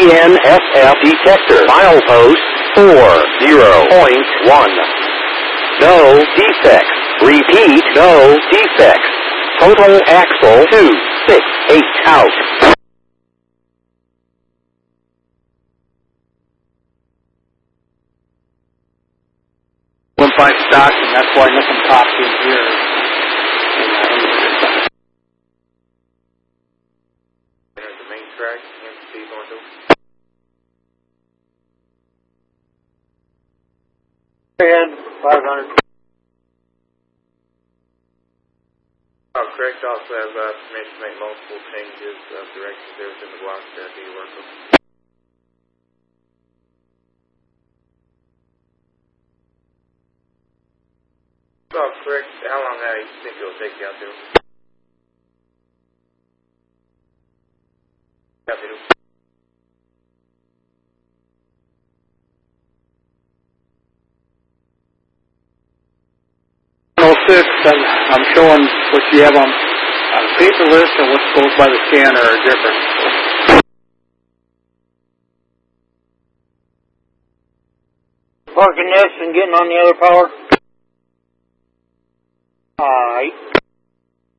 DNSF detector. Milepost 40.1. No defects. Repeat, no defects. Total axle 268 out. 1.5 stock, and that's why nothing popped in here. There's the main track, MC going to. And 500. Correct, also has permission to make multiple changes of directions there within the block that he works with. Correct, how long do you think it'll take you out there? Copy. 106, and I'm showing what you have on the paper list and what goes by the scanner are different. Parking this and getting on the other power. Alright.